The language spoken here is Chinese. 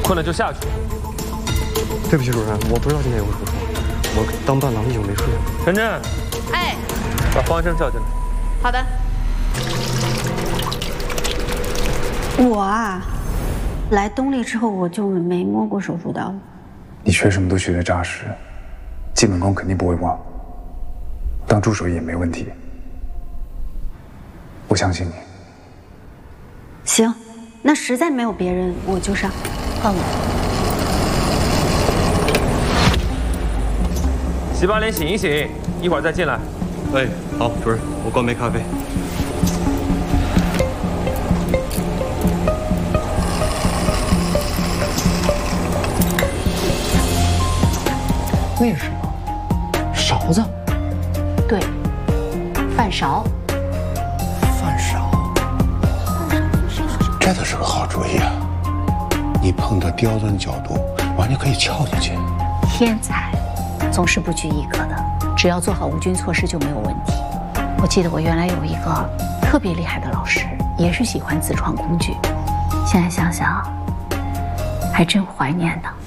困了就下去。 对不起，主任，我不知道今天有个手术，我当伴郎一宿没睡。 晨晨， 哎， 把方医生叫进来。 好的。 我啊，来东丽之后我就没摸过手术刀。 你学什么都学得扎实，基本功肯定不会忘，当助手也没问题。我相信你。 行，那实在没有别人，我就上，换我。 洗把脸，醒一醒，一会儿再进来。 哎，好，主任，我灌杯咖啡。那是什么？勺子？ 对，饭勺。 饭勺。 这倒是个好主意啊！你碰到刁钻角度，完全可以撬进去。 天才总是不拘一格的，只要做好无菌措施就没有问题。我记得我原来有一个特别厉害的老师，也是喜欢自创工具。现在想想，还真怀念呢。